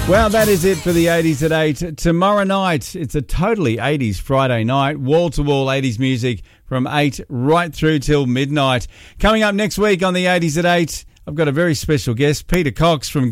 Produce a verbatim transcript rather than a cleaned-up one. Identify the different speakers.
Speaker 1: Well, that is it for the eighties at eight. Tomorrow night, it's a totally eighties Friday night. Wall-to-wall eighties music from eight right through till midnight. Coming up next week on the eighties at eight, I've got a very special guest, Peter Cox from